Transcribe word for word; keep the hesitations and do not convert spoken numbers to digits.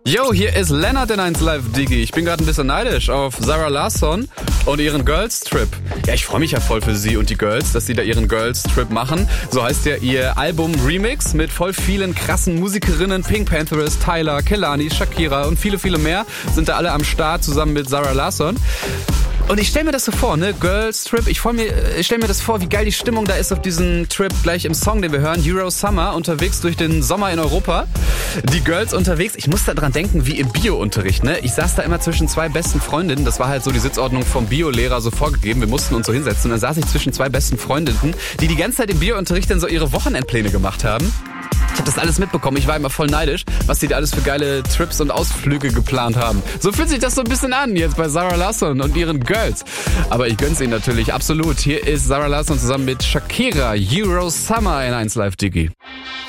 Yo, hier ist Lennart in eins Live Digi. Ich bin gerade ein bisschen neidisch auf Zara Larsson und ihren Girls Trip. Ja, ich freue mich ja voll für sie und die Girls, dass sie da ihren Girls Trip machen. So heißt ja ihr Album Remix mit voll vielen krassen Musikerinnen. Pink Pantheress, Tyler, Kehlani, Shakira und viele, viele mehr sind da alle am Start zusammen mit Zara Larsson. Und ich stell mir das so vor, ne, Girls Trip, ich, mir, ich stell mir das vor, wie geil die Stimmung da ist auf diesem Trip, gleich im Song, den wir hören, Euro Summer, unterwegs durch den Sommer in Europa. Die Girls unterwegs, ich muss da dran denken, wie im Bio-Unterricht, ne, ich saß da immer zwischen zwei besten Freundinnen, das war halt so die Sitzordnung vom Bio-Lehrer so vorgegeben, wir mussten uns so hinsetzen und dann saß ich zwischen zwei besten Freundinnen, die die ganze Zeit im Bio-Unterricht dann so ihre Wochenendpläne gemacht haben. Ich habe das alles mitbekommen, ich war immer voll neidisch, was die da alles für geile Trips und Ausflüge geplant haben. So fühlt sich das so ein bisschen an jetzt bei Zara Larsson und ihren Girls. Aber ich gönn's ihnen natürlich absolut. Hier ist Zara Larsson zusammen mit Shakira, Euro Summer in eins Live Digi.